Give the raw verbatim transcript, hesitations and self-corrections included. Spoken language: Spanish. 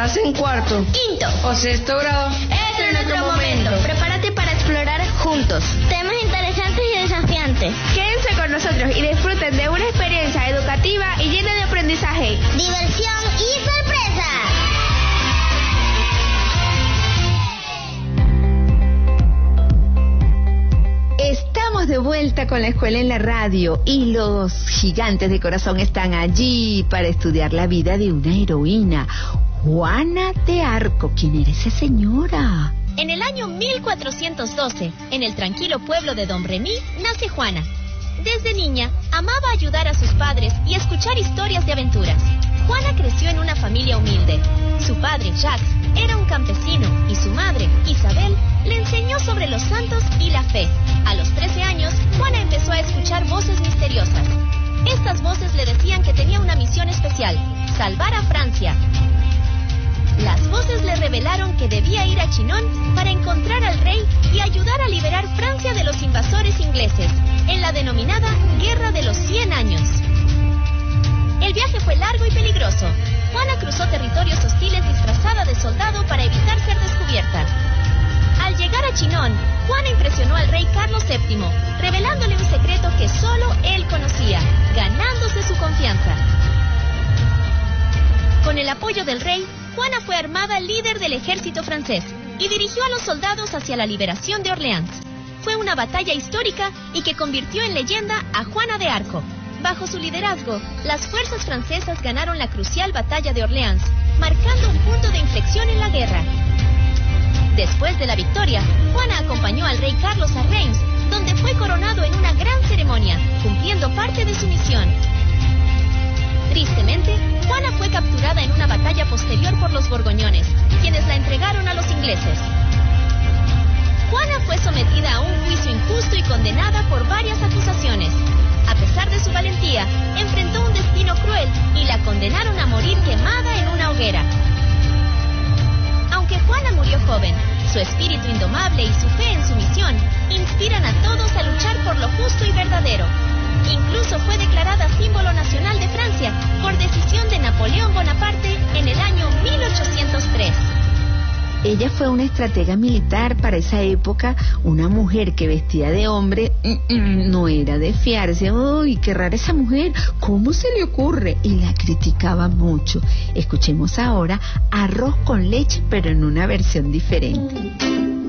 ¿Vas en cuarto, quinto o sexto grado? Este es nuestro momento. Prepárate para explorar juntos temas interesantes y desafiantes. Quédense con nosotros y disfruten de una experiencia educativa y llena de aprendizaje, diversión y sorpresa. Estamos de vuelta con la escuela en la radio y los gigantes de corazón están allí para estudiar la vida de una heroína, Juana de Arco. ¿Quién era esa señora? En el año mil cuatrocientos doce, en el tranquilo pueblo de Domremy, nace Juana. Desde niña, amaba ayudar a sus padres y escuchar historias de aventuras. Juana creció en una familia humilde. Su padre, Jacques, era un campesino y su madre, Isabel, le enseñó sobre los santos y la fe. A los trece años, Juana empezó a escuchar voces misteriosas. Estas voces le decían que tenía una misión especial: salvar a Francia. Las voces le revelaron que debía ir a Chinon para encontrar al rey y ayudar a liberar Francia de los invasores ingleses, en la denominada Guerra de los Cien Años. El viaje fue largo y peligroso. Juana cruzó territorios hostiles disfrazada de soldado para evitar ser descubierta. Al llegar a Chinon, Juana impresionó al rey Carlos séptimo, revelándole un secreto que solo él conocía, ganándose su confianza. Con el apoyo del rey, Juana fue armada líder del ejército francés y dirigió a los soldados hacia la liberación de Orleans. Fue una batalla histórica y que convirtió en leyenda a Juana de Arco. Bajo su liderazgo, las fuerzas francesas ganaron la crucial batalla de Orleans, marcando un punto de inflexión en la guerra. Después de la victoria, Juana acompañó al rey Carlos a Reims, donde fue coronado en una gran ceremonia, cumpliendo parte de su misión. Tristemente, Juana fue capturada en una batalla posterior por los borgoñones, quienes la entregaron a los ingleses. Juana fue sometida a un juicio injusto y condenada por varias acusaciones. A pesar de su valentía, enfrentó un destino cruel y la condenaron a morir quemada en una hoguera. Aunque Juana murió joven, su espíritu indomable y su fe en su misión inspiran a todos a luchar por lo justo y verdadero. Incluso fue declarada símbolo nacional de Francia por decisión de Napoleón Bonaparte en el año mil ochocientos tres. Ella fue una estratega militar para esa época, una mujer que vestía de hombre, mm, mm, no era de fiarse. ¡Uy, qué rara esa mujer! ¿Cómo se le ocurre? Y la criticaba mucho. Escuchemos ahora Arroz con leche, pero en una versión diferente.